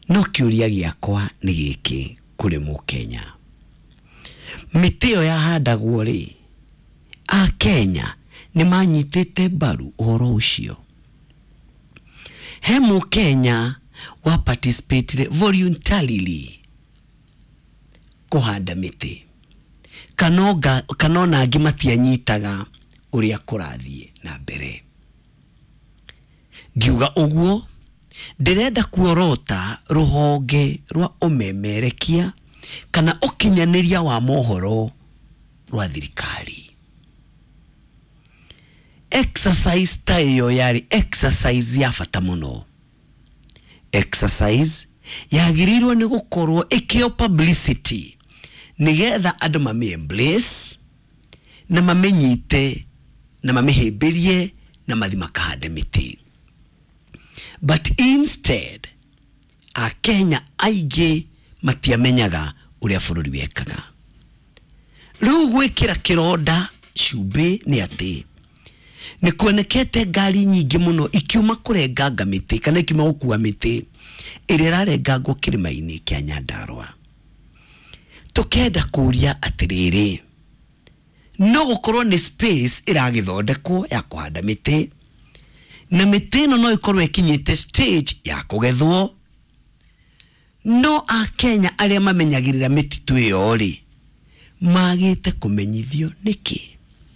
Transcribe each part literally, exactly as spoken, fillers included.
no kiuria giakwa ni giki kuri mu Kenya. Miteo ya handagwo ri a Kenya ni manyitite baru oro ucio. He mu Kenya wa participate voluntarily kuhanda miti. Kanoga kanona angi matianyitaga uria kurathie na mbere. Ngiuga uguo ndirenda kuorota ruhonge rwa umemerekia kana ukinyaniria wa mohoro rwa thirikari. Exercise tayo yari exercise ya bata muno. Exercise yagirirwo ni gukorwo ikio publicity nigetha andu mame embrace na mamenyite na mamehemberie na mathi makahande miti. But instead a Kenya aige matiamenyaga uria bururi wekaga. Riu gwikira kironda cumbi ni ati ni kuonekete ngari nyingi muno ikiuma kurenganga miti kana ikiuma gukua miti iria rarengangwo kirima-ini kia Nyandarua. Tukenda kuria atiriri, no gukorwo ni space iragithondekwo ya kuhanda miti na miti no no ikorwo ikinyite stage ya kugethwo. No a Kenya aria mamenyagirira mititu iyo ri magite kumenyithio niki.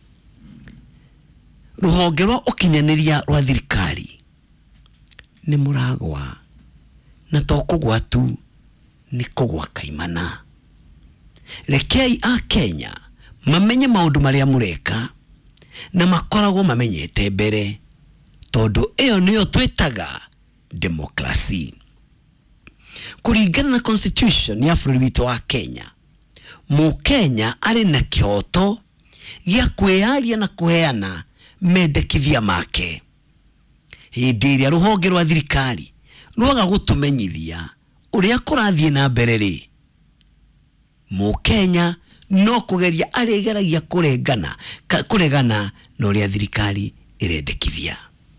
Ruhonge rwa ukinyaniria rwa thirikari ni muragwa na to kugwa tu ni kugwa kaimana. Rekei a Kenya mamenye maundu maria mureka na makoragwo mamenyete mbere, tondu iyo niyo twetaga democracy. Kuringana na constitution ya bũrũri witũ wa Kenya, mu Kenya ari na kihoto gĩa kweyaria na kuheana mendekithia make. Hindi iria ruhonge rwa thirikari rwaga gutumenyithia uria kurathie na mbere ri, mu Kenya no kugeria aregeragia kurengana kuregana no ria thirikari irendekithia.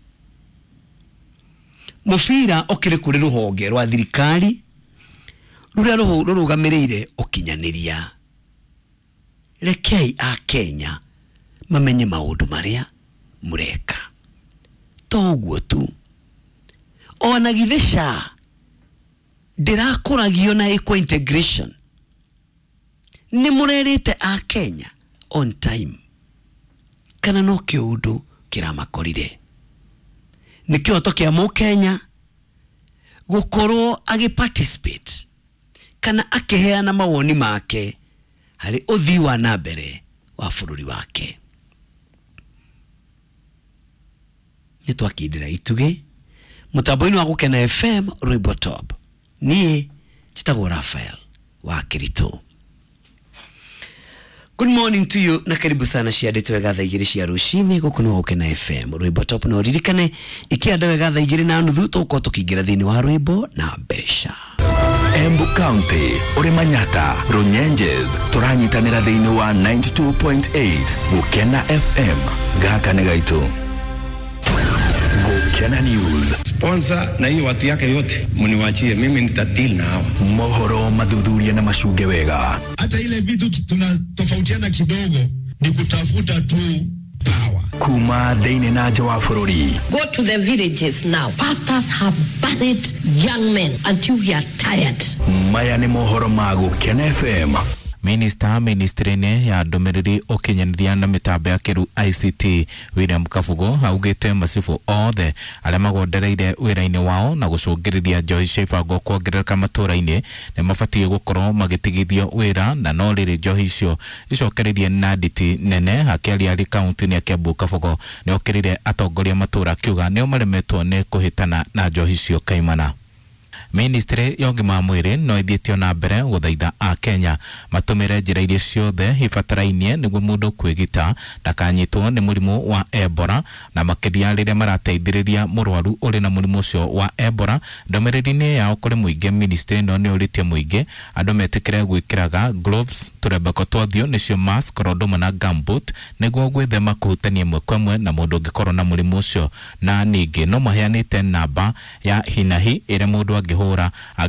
Mufira okire kuri ruhonge rwa thirikari ruria rurugamirire ukinyaniria. Rekei a Kenya mamenye maundu maria mureka. Toguo tu ona githesha ndirakoragio na eco integration ni murerete a Kenya on time kana no kiundu kiramakorire. Ni kioto kia mu Kenya gukorwo agi participate kana akiheana mawoni make hari uthii wa nambere wa bũrũri wake. Nitwakindira ituge mutambo-ini wa Gukena F M Rwimbo Top. Nie Chitagwo Raphael wa Kirito. Good morning to you na karibu sana ciandĩtwo wega thaa igĩrĩ cia rũcinĩ gũkũ nĩ Gukena F M Rwimbo Top. No ririkane ikianda wega thaa igĩrĩ na nuthu tũkorwo tũkĩingĩra thĩinĩ wa rwĩmbo na mbeca. Embu County, Urimanyata, Runyenjes, turanyitanĩra thĩinĩ wa ninety-two point eight Gukena F M. Gaka nĩ gaitũ. Gukena News. Sponsor na hiyo watu yake yote mniwaachie, mimi nitadeal na hawa. Mohoro, madhudhuria na mashuge wega. Hata ile vitu tunatofautiana kidogo ni kutafuta tu power. Kuma thĩinĩ na nja wa bũrũri. Go to the villages now. Pastors have buried young men until we are tired. Maya nĩ mohoro ma Gukena F M. Minister ministrine ya ndomereri ukinyanithia na mitambo ya kiru I C T William Kabugo augite masifu othe aria magondereire wira-ini wao na gucungiriria njohi cia ibango kuongerereka matura-ini ni mabatie gukorwo magitigithio wira na no riri njohi icio icokeririe na nditi nene. Akiaria ari kaunti-ini ya Kiambu, Kabugo ni okirire atongoria matura kiuga nio maremetwo ni kuhitana na njohi icio kaimana. Ministry yongima mwiri no ithietio na mbere guthaitha a Kenya matumire njira iria ciothe ibatarainie niguo mundu kwigita ndakanyitwo ni murimu wa Ebola na makiria riria marateithiriria murwaru uri na murimu ucio wa Ebola. Ndomereri-ini yao kuri muingi, ministry no ni uritie muingi andu metikire gwikiraga gloves, turebeko twathio nicio mask, rodoma na gumboot niguo gwithema kuhutania mwe kwa mwe na mundu ungikorwo na murimu ucio. Na ningi no maheanite namba ya hinahi ire mundu angihura